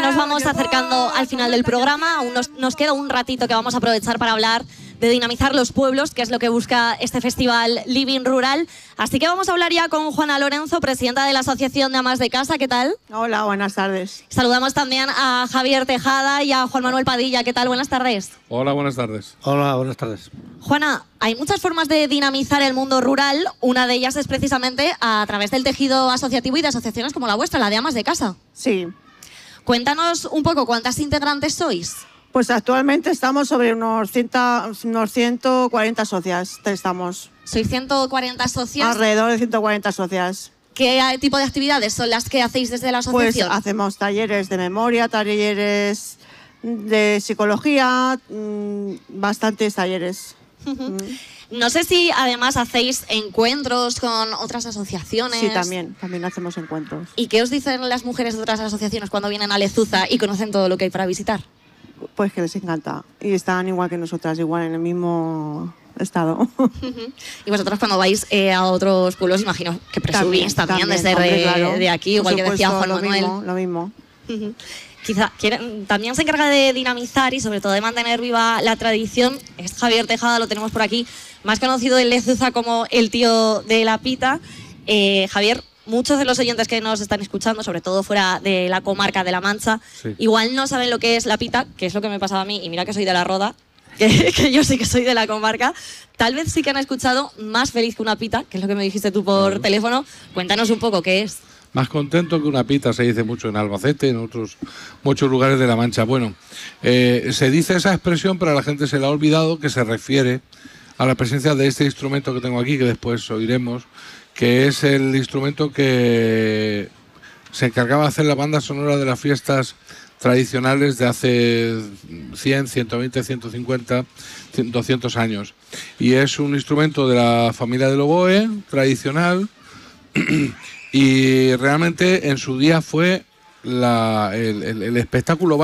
nos vamos acercando al final del programa. Aún nos queda un ratito que vamos a aprovechar para hablar de dinamizar los pueblos, que es lo que busca este festival Living Rural. Así que vamos a hablar ya con Juana Lorenzo, presidenta de la Asociación de Amas de Casa. ¿Qué tal? Hola, buenas tardes. Saludamos también a Javier Tejada y a Juan Manuel Padilla. ¿Qué tal? Buenas tardes. Hola, buenas tardes. Hola, buenas tardes. Juana, hay muchas formas de dinamizar el mundo rural. Una de ellas es precisamente a través del tejido asociativo y de asociaciones como la vuestra, la de Amas de Casa. Sí. Cuéntanos un poco, ¿cuántas integrantes sois? Pues actualmente estamos sobre unos 140 socias. Sois 140 socias. Alrededor de 140 socias. ¿Qué tipo de actividades son las que hacéis desde la Pues asociación? hacemos talleres de memoria, talleres de psicología, bastantes talleres. No sé si además hacéis encuentros con otras asociaciones. Sí, también hacemos encuentros. ¿Y qué os dicen las mujeres de otras asociaciones cuando vienen a Lezuza y conocen todo lo que hay para visitar? Pues que les encanta. Y están igual que nosotras, igual en el mismo estado. Y vosotros cuando vais a otros pueblos, imagino que presumís también de ser de aquí, igual que decía Juan Manuel. Lo mismo. Quizá también se encarga de dinamizar y sobre todo de mantener viva la tradición. Es Javier Tejada, lo tenemos por aquí, más conocido en Lezuza como el tío de la pita. Javier, muchos de los oyentes que nos están escuchando, sobre todo fuera de la comarca de La Mancha, sí, igual no saben lo que es la pita, que es lo que me pasaba a mí, y mira que soy de La Roda, que yo sí que soy de la comarca. Tal vez sí que han escuchado Más feliz que una pita, que es lo que me dijiste tú por teléfono. Cuéntanos un poco qué es. Más contento que una pita se dice mucho en Albacete, en otros muchos lugares de La Mancha. Bueno, se dice esa expresión, pero a la gente se le ha olvidado que se refiere a la presencia de este instrumento que tengo aquí, que después oiremos, que es el instrumento que se encargaba de hacer la banda sonora de las fiestas tradicionales de hace 100, 120, 150, 200 años. Y es un instrumento de la familia del oboe, tradicional, y realmente en su día fue el espectáculo